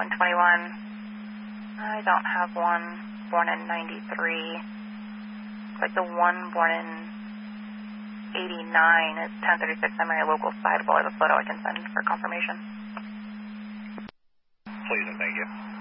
121. I don't have one born in 93. Like the one born in 89 is 1036. I'm a local side. I have a photo I can send for confirmation. Please and thank you.